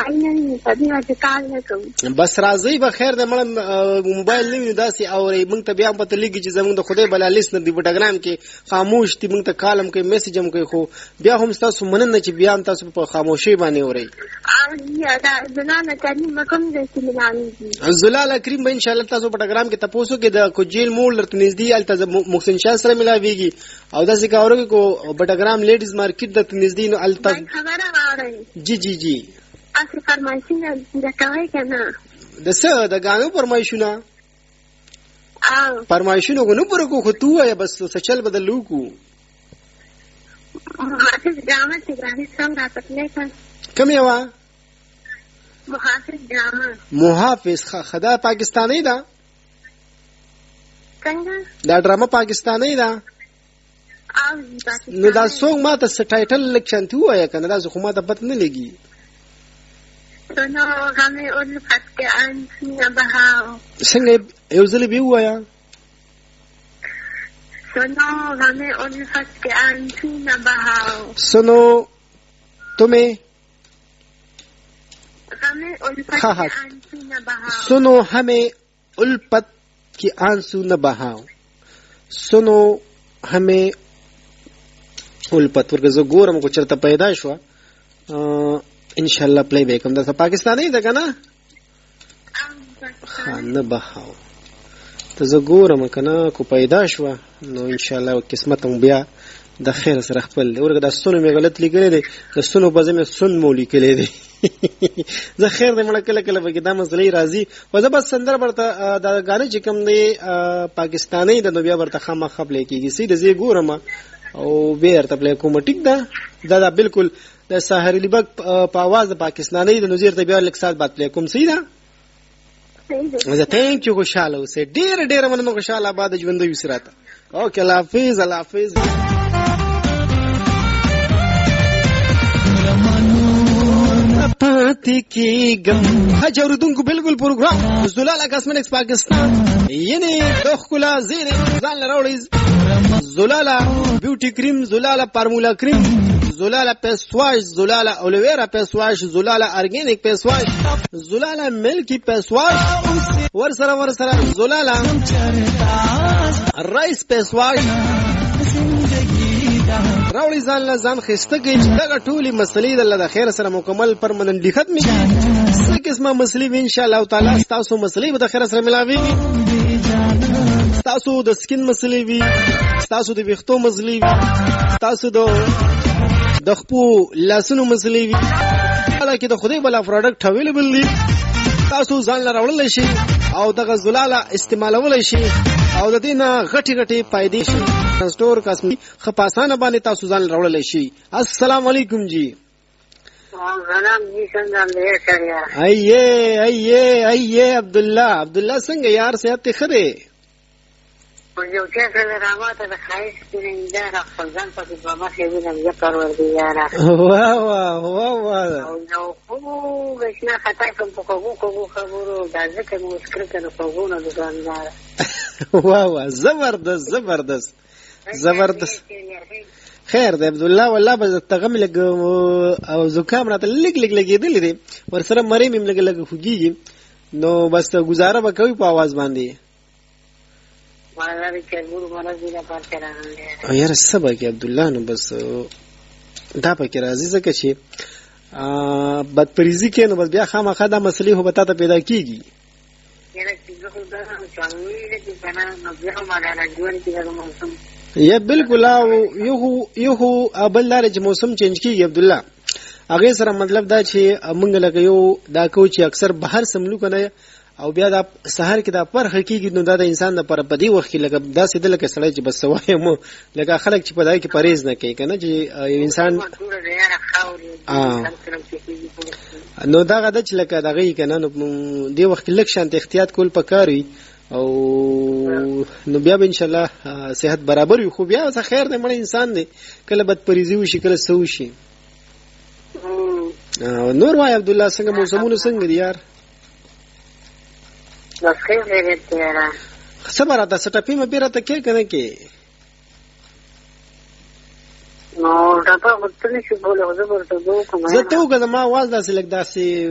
نه په دې وجه کار نه کوم. بس راځي به خیر د مړ موبایل نه داسې اوري موږ ته بیا پته لګي چې زموږ د خدای بلا لیست نه دی په ټلګرام کې خاموش دي موږ ته کالم کې میسج هم کوي خو بیا هم تاسو مننه چې بیا هم تاسو په خاموشي باندې اوري. یا دا زنانه کریم کوم ځای کې ملامي زلال کریم به ان شاء الله تاسو په ټلګرام کې تاسو کې د کوجیل مول تر نږدې الته محسن شاه سره ملاويږي او داسې کارو کو په ټلګرام لیډیز مارکیټ د نږدې نو الته خبره راوړی. جی اصل فرمایشونه پوره کوي کنه د څه د غانو فرمایشونه کو نو پوره کو خو تو یا بس څه چل بدلو کو محافظ ډرامه چې غانې څنګه راپتلې کا کوم یو محافظ ډرامه محافظ خدا پاکستانی دا څنګه دا ډرامه پاکستانی دا نو دا سونګ ما ته سټایټل لکشن ته وایا کنه دا خو ما ته پته نه لګي. سنو غمه الفت کے آنسو بہاؤ څنګه یو ځل به وایا سنو غمه الفت کے آنسو بہاؤ سنو تمہیں غمه الفت کے آنسو بہاؤ سنو ہمیں الفت کی آنسو نہ بہاؤ سنو ہمیں الفت ورګه زه ګورم کو چرته پیدا شو ان شاء الله پلی بیک هم دا پاکستانی ده کنه خانه بهاو ته زه ګورم کنه کو پیدا شو نو ان شاء الله قسمت هم بیا د خیر سره خپل ورګه د سونو می غلط لیکل دي د سونو په ځمه سن مو لیکل دي زه خیر دې مړه کله کله به دا مسلې راځي او زه بس سندر برته دا غانه چې کوم دی پاکستانی د نو بیا برته خامہ خپل کیږي سیده زه ګورم او بیرته پلی کوم ټیک ده دا بالکل د سحر لبک په आवाज د پاکستانی د نذیر ته بیا لیک سات بات پلی کوم سیده زه ثانک یو خوشاله اوسه ډیر مننه خوشاله آباد ژوند یو سراته اوکې الله حافظ پاتې کېږم حج اوریدونکو بالکل پروګرام زلاله کاسمټکس پاکستان یعنی د ښکلا زیرې ځان له راوړي زلاله بیوټي کریم زلاله فارمولا کریم زلاله فیس واش زلاله اولویرا فیس واش زلاله ارګینیک فیس واش زلاله ملکی فیس واش ورسره زلاله رایس فیس واش راوړي ځان خسته کوي چې دا ټولي مسلې د الله د خیر سره مکمل پرمننټلی ختمي څه قسمه مسلې ان شاء الله تعالی تاسو مسلې به د خیر سره ملاوي تاسو د سکین مسلې وي تاسو د ویښتو مسلې وي تاسو د خپو لاسونو مسلې وي حالکه د خدای بل پروډکټ اویلیبل دي تاسو ځان لراوړل شي او دغه زلاله استعمالول شي او د دې نه غټي فائدې شي سٹور کاسمی خپاسانه باندې تاسو ځان راوړل شي. السلام علیکم جی. سلام جی څنګه دې سره ایه عبد الله څنګه یار صحت خره یو څه سره راوته د خایس کې نه دا خپل ځان په بابا کې نه یې پرور دی یارا واه نو خو غشنا خطا کوم په کوو خبرو دا ځکه مشکل کنه کوو نه دکاندار واه زبردست خیر ده عبد الله والله به تغم لګ او زکام راته لګ لګیدل دي ور سره مریم لګ خوږي نو بس گزاره وکوي په आवाज باندې والله چې ګورو مرزي نه پاتې راغلی یار سبا کې عبد الله نو بس دا پکې راځي ځکه چې بدپریزي کې نو بس بیا خامخا دا مسلې هو بتا ته پیدا کیږي یاره چې زه خو دا چانوي چې کنه نو بیا ما راځوي چې دا موسم یا بالکل یو بل لار چې موسم چینج کیږي عبد الله هغه سره مطلب دا چې موږ لکه یو دا کو چې اکثر بهر سملو کنه او بیا دا سحر کې دا پر حقیقت نو دا د انسان د پر بدی وخت لکه دا سید لکه سړی چې بس سوای مو لکه خلک چې پدای کې پرهیز نه کوي کنه چې یو انسان نو دا غدا چې لکه دغه کنه نو دی وخت لک شانت احتیاط کول پکاري او نو بیا ان شاء الله صحت برابر وي خو بیا څه خیر دی مړ انسان دی کله بد پریزي وشي کله سو شي نور وای عبد الله څنګه موسمونه څنګه دي یار بس خیر دی تیرا صبر اته سټپی مې بیرته کې کنه کې نو دا په وختونو کې بوله زه ورته دوه کوم زه ته وګورم ما आवाज داسې لګ داسې